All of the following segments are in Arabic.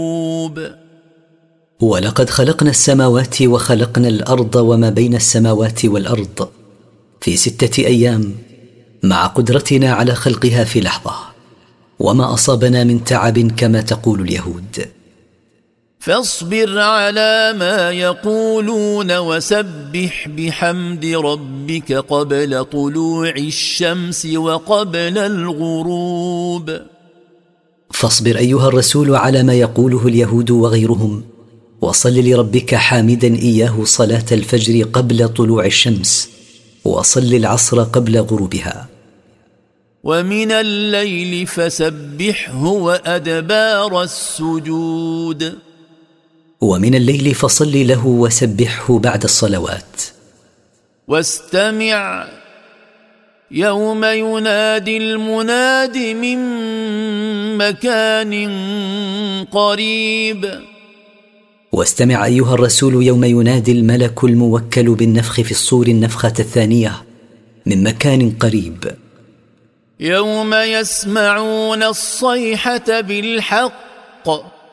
ولقد خلقنا السماوات وخلقنا الأرض وما بين السماوات والأرض في 6 أيام مع قدرتنا على خلقها في لحظة، وما أصابنا من تعب كما تقول اليهود. فاصبر على ما يقولون وسبح بحمد ربك قبل طلوع الشمس وقبل الغروب. فاصبر أيها الرسول على ما يقوله اليهود وغيرهم، وصل لربك حامدا إياه صلاة الفجر قبل طلوع الشمس، وصل العصر قبل غروبها. ومن الليل فسبحه وأدبار السجود. ومن الليل فصل له وسبحه بعد الصلوات. واستمع يوم ينادي المناد من مكان قريب. واستمع أيها الرسول يوم ينادي الملك الموكل بالنفخ في الصور النفخة الثانية من مكان قريب. يوم يسمعون الصيحة بالحق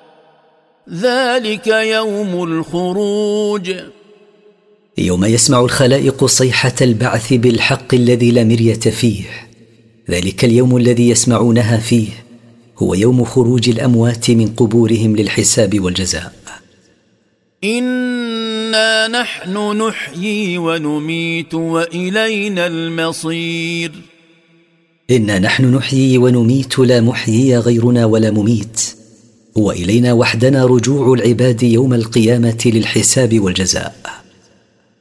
ذلك يوم الخروج. يوم يسمع الخلائق صيحة البعث بالحق الذي لا مرية فيه، ذلك اليوم الذي يسمعونها فيه هو يوم خروج الأموات من قبورهم للحساب والجزاء. إنا نحن نحيي ونميت وإلينا المصير. إنا نحن نحيي ونميت، لا محيي غيرنا ولا مميت، وإلينا وحدنا رجوع العباد يوم القيامة للحساب والجزاء.